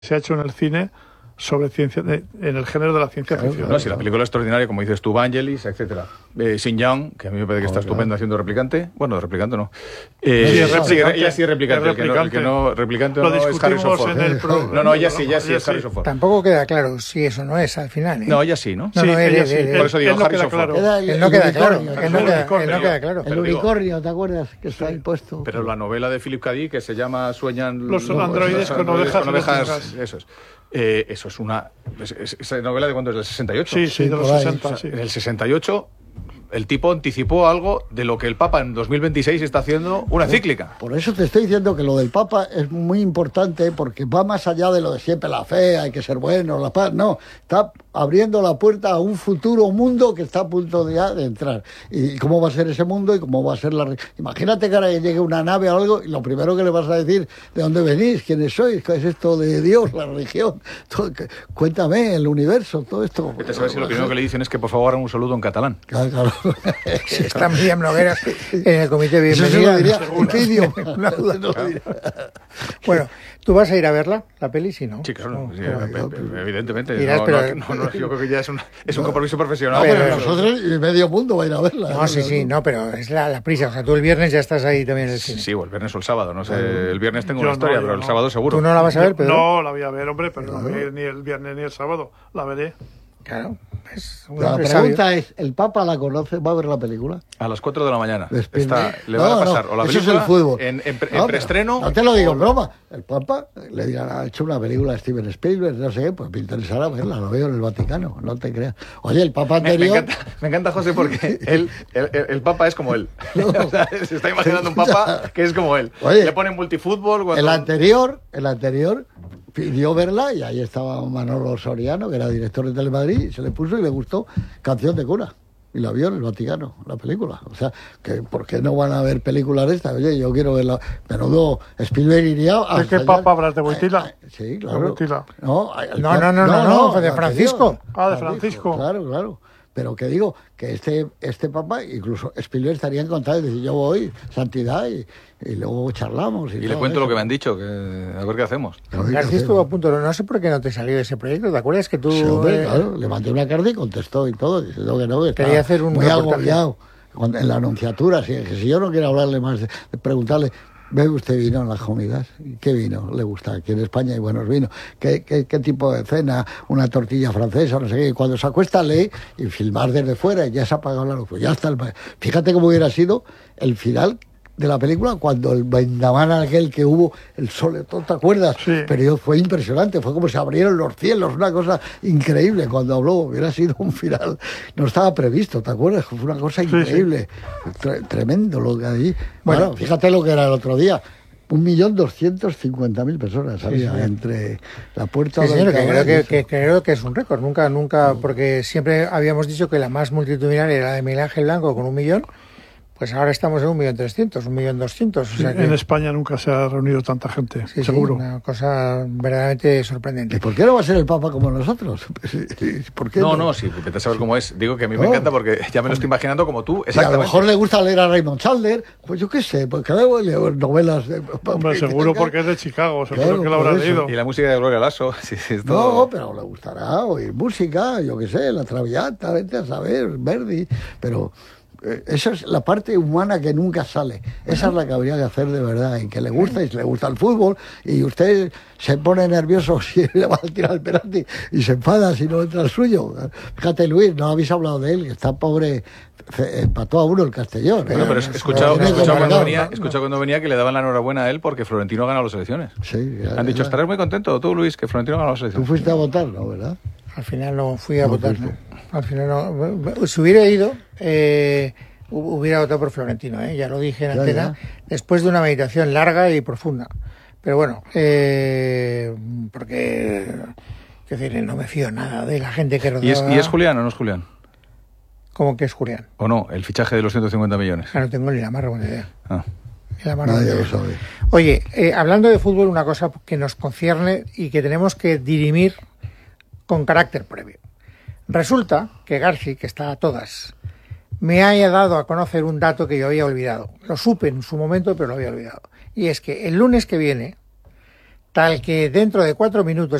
se ha hecho en el cine sobre ciencia, en el género de la ciencia ficción. No, si la película es extraordinaria, como dices tú, Vangelis, etcétera. Sin Young, que a mí me parece que está estupendo haciendo replicante. Bueno, de replicante no. Ella sí es replicante. El que no replicante no es Harrison Ford. No, ella sí es Harrison Ford. Tampoco queda claro si eso no es al final. No, ella sí, ¿no? Sí, ella sí. Por eso digo Harrison Ford. Él no queda claro. El unicornio, ¿te acuerdas? Que está ahí puesto. Pero la novela de Philip K. Dick, que se llama Sueñan los androides con ovejas. Eso es. Eso es una... ¿Esa novela de cuándo es? ¿Del 68? Sí, de los 60, sí. En el 68... el tipo anticipó algo de lo que el Papa en 2026 está haciendo una encíclica. Por eso te estoy diciendo que lo del Papa es muy importante, porque va más allá de lo de siempre la fe, hay que ser bueno, la paz. No, está abriendo la puerta a un futuro mundo que está a punto de entrar. Y cómo va a ser ese mundo y cómo va a ser la... Imagínate que ahora llegue una nave o algo y lo primero que le vas a decir, ¿de dónde venís? ¿Quiénes sois? ¿Qué es esto de Dios, la religión? Cuéntame, el universo, todo esto. ¿Te sabes si lo primero que le dicen es que por favor hagan un saludo en catalán? Claro. Está Miriam Nogueras en el comité de bienvenida. ¿En qué idioma? Bueno, ¿tú vas a ir a verla, la peli, si no? Sí, claro, evidentemente. Irás, yo creo que ya es un compromiso profesional. No, pero nosotros y medio mundo va a ir a verla. No, sí, pero es la prisa. O sea, tú el viernes ya estás ahí también en el cine. Sí, o el viernes o el sábado, no sé. El viernes tengo una historia, pero el sábado seguro. ¿Tú no la vas a ver, Pedro? No, la voy a ver, hombre, pero no voy a ir ni el viernes ni el sábado. La veré. Claro. La pregunta es, ¿el Papa la conoce? ¿Va a ver la película? A las 4 de la mañana. Le van a pasar o la película eso es el fútbol. En preestreno. No te lo digo en broma. El Papa le dirán, ha hecho una película de Steven Spielberg, no sé qué, pues me interesará verla, lo veo en el Vaticano, no te creas. Oye, el Papa anterior... Me encanta José, porque el Papa es como él. O sea, se está imaginando un Papa que es como él. Oye, le ponen multifútbol... El anterior pidió verla y ahí estaba Manolo Soriano, que era director de Telemadrid, y se le puso y le gustó Canción de cura. Y la vio en el Vaticano, la película. O sea, que ¿por qué no van a ver películas de estas? Oye, yo quiero verla. Menudo, Spielberg iría a... ¿De qué Papa hablas? ¿De Wojtyla? Sí, claro. No, de Francisco. De Francisco. Claro. Pero que digo, que este Papa, incluso Spielberg estaría encantado de decir, yo voy, santidad, y luego charlamos. Y le cuento lo que me han dicho, que a ver qué hacemos. García estuvo a punto, no sé por qué no te salió ese proyecto, ¿te acuerdas que tú...? Sí, hombre, claro, le mandé una carta y contestó y todo, diciendo que no, que quería hacer un muy agobiado. En la anunciatura, si yo no quiero hablarle más, de preguntarle... ¿Bebe usted vino en las comidas? ¿Qué vino le gusta? Aquí en España hay buenos vinos. ¿Qué tipo de cena? ¿Una tortilla francesa? No sé qué. Cuando se acuesta lee y filmar desde fuera y ya se ha apagado la luz. Pues ya está. Fíjate cómo hubiera sido el final de la película cuando el vendaval aquel que hubo, el sol, ¿te acuerdas? Sí. Pero fue impresionante, fue como se abrieron los cielos, una cosa increíble cuando habló, hubiera sido un final, no estaba previsto, ¿te acuerdas? Fue una cosa increíble, sí. Tremendo lo que allí. Bueno, fíjate lo que era el otro día. 1.250.000 personas había entre la puerta de creo que es un récord. Nunca, porque siempre habíamos dicho que la más multitudinaria era la de Miguel Ángel Blanco con 1 millón. Pues ahora estamos en 1.300.000, 1.200.000. O sea que... En España nunca se ha reunido tanta gente, seguro. Sí, una cosa verdaderamente sorprendente. ¿Y por qué no va a ser el Papa como nosotros? ¿Por qué no, sí, vete a saber cómo es. Digo que a mí me encanta porque ya me lo estoy imaginando como tú, exactamente. Y a lo mejor le gusta leer a Raymond Chandler, pues yo qué sé, porque luego leo novelas de... Hombre, seguro porque es de Chicago, seguro que lo habrá leído. Y la música de Gloria Lasso. Sí, no, pero le gustará oír música, yo qué sé, La Traviata, vete a saber, Verdi, pero... Esa es la parte humana que nunca sale. Esa es la que habría que hacer de verdad. Y que le gusta, y si le gusta el fútbol, y usted se pone nervioso si le va a tirar el penalti y se enfada si no entra el suyo. Fíjate, Luis, no habéis hablado de él, que está pobre, empató a 1 el Castellón. Bueno, pero he escuchado cuando venía que le daban la enhorabuena a él porque Florentino gana las elecciones. Sí, han dicho, estarás muy contento tú, Luis, que Florentino gana las elecciones. Tú fuiste a votar, ¿no? ¿Verdad? Al final no fui a votar, ¿no? Al final no. Si hubiera ido, hubiera votado por Florentino, ya lo dije en antena, después de una meditación larga y profunda. Pero bueno, porque no me fío nada de la gente que rodea. ¿Y es Julián o no es Julián? ¿Cómo que es Julián? ¿O no? El fichaje de los 150 millones. No tengo ni la más remota idea. Nadie lo sabe. Oye, hablando de fútbol, una cosa que nos concierne y que tenemos que dirimir con carácter previo. Resulta que Garci, que está a todas, me haya dado a conocer un dato que yo había olvidado. Lo supe en su momento, pero lo había olvidado. Y es que el lunes que viene tal que dentro de 4 minutos